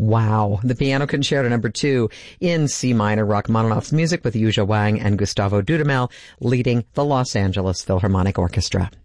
Wow. The Piano Concerto No. 2 in C minor, Rachmaninoff's music with Yuja Wang and Gustavo Dudamel leading the Los Angeles Philharmonic Orchestra.